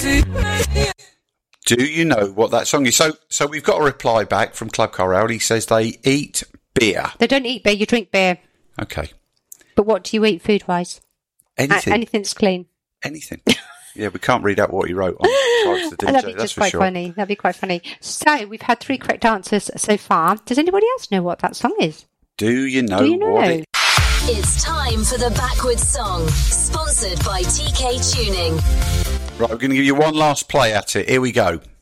Do you know what that song is? So we've got a reply back from Club Car Rail. He says they eat beer. They don't eat beer, you drink beer. Okay. But what do you eat food-wise? Anything. Anything that's clean. Anything. Yeah, we can't read out what he wrote on Charles the DJ, That'd be just quite funny. That'd be quite funny. So we've had 3 correct answers so far. Does anybody else know what that song is? Do you know what it is? It's time for the Backwards Song, sponsored by TK Tuning. Right, we're going to give you one last play at it. Here we go.